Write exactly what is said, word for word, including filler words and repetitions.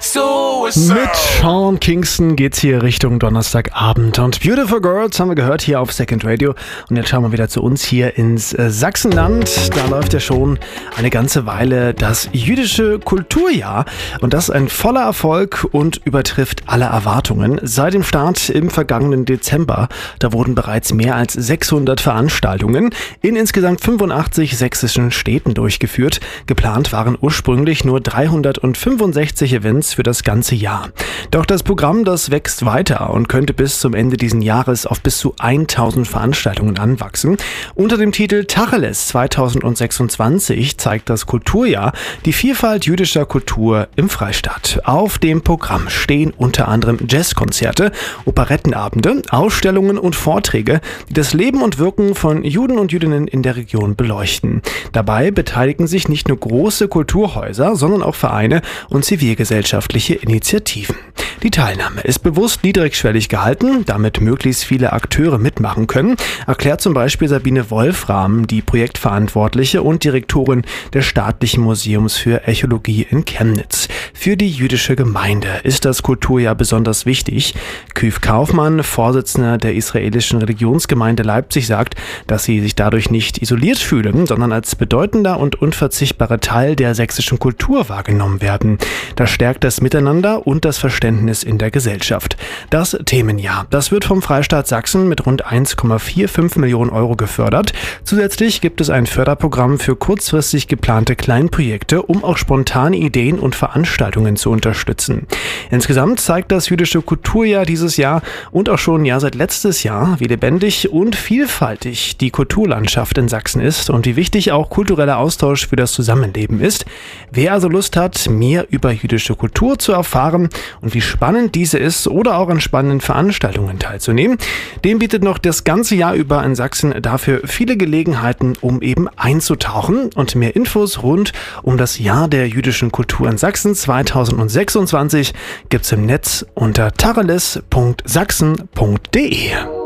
Mit Sean Kingston geht's hier Richtung Donnerstagabend und Beautiful Girls haben wir gehört hier auf Second Radio und jetzt schauen wir wieder zu uns hier ins äh, Sachsenland. Da läuft ja schon eine ganze Weile das jüdische Kulturjahr und das ein voller Erfolg und übertrifft alle Erwartungen. Seit dem Start im vergangenen Dezember, da wurden bereits mehr als sechshundert Veranstaltungen in insgesamt fünfundachtzig sächsischen Städten durchgeführt. Geplant waren ursprünglich nur dreihundertfünfundsechzig Events für das ganze Jahr. Doch das Programm, das wächst weiter und könnte bis zum Ende dieses Jahres auf bis zu tausend Veranstaltungen anwachsen. Unter dem Titel Tacheles zweitausendsechsundzwanzig zeigt das Kulturjahr die Vielfalt jüdischer Kultur im Freistaat. Auf dem Programm stehen unter anderem Jazzkonzerte, Operettenabende, Ausstellungen und Vorträge, die das Leben und Wirken von Juden und Jüdinnen in der Region beleuchten. Dabei beteiligen sich nicht nur große Kulturhäuser, sondern auch Vereine und zivilgesellschaftliche Initiativen. Die Teilnahme ist bewusst niedrigschwellig gehalten, damit möglichst viele Akteure mitmachen können, erklärt zum Beispiel Sabine Wolfram, die Projektverantwortliche und Direktorin des Staatlichen Museums für Archäologie in Chemnitz. Für die jüdische Gemeinde ist das Kulturjahr besonders wichtig. Küv Kaufmann, Vorsitzender der israelischen Religionsgemeinde Leipzig, sagt, dass sie sich dadurch nicht isoliert fühlen, sondern als bedeutender und unverzichtbarer Teil der sächsischen Kultur wahrgenommen werden. Das stärkt das Miteinander und das Verständnis in der Gesellschaft. Das Themenjahr, das wird vom Freistaat Sachsen mit rund eins Komma fünfundvierzig Millionen Euro gefördert. Zusätzlich gibt es ein Förderprogramm für kurzfristig geplante Kleinprojekte, um auch spontane Ideen und Veranstaltungen zu unterstützen. Insgesamt zeigt das jüdische Kulturjahr dieses Jahr und auch schon ja seit letztes Jahr, wie lebendig und vielfältig die Kulturlandschaft in Sachsen ist und wie wichtig auch kultureller Austausch für das Zusammenleben ist. Wer also Lust hat, mehr über jüdische Kultur zu erfahren und wie spannend diese ist oder auch an spannenden Veranstaltungen teilzunehmen, dem bietet noch das ganze Jahr über in Sachsen dafür viele Gelegenheiten, um eben einzutauchen. Und mehr Infos rund um das Jahr der jüdischen Kultur in Sachsen zweitausendsechsundzwanzig gibt's im Netz unter tacheles punkt sachsen punkt de.